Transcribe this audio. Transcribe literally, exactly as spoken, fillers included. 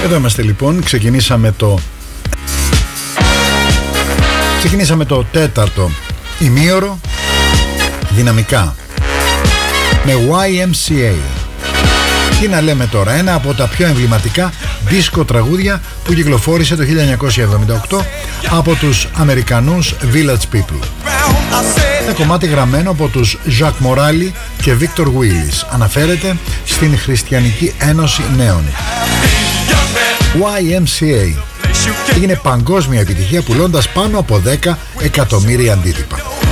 Εδώ είμαστε λοιπόν, ξεκινήσαμε το Ξεκινήσαμε το τέταρτο ημίωρο δυναμικά με γουάι εμ σι έι. Τι να λέμε τώρα, ένα από τα πιο εμβληματικά δίσκο τραγούδια που κυκλοφόρησε το χίλια εννιακόσια εβδομήντα οκτώ από τους Αμερικανούς Village People. Ένα κομμάτι γραμμένο από τους Jacques Morali και Victor Willis. Αναφέρεται στην Χριστιανική Ένωση Νέων. γουάι εμ σι έι έγινε παγκόσμια επιτυχία, πουλώντας πάνω από δέκα εκατομμύρια αντίτυπα.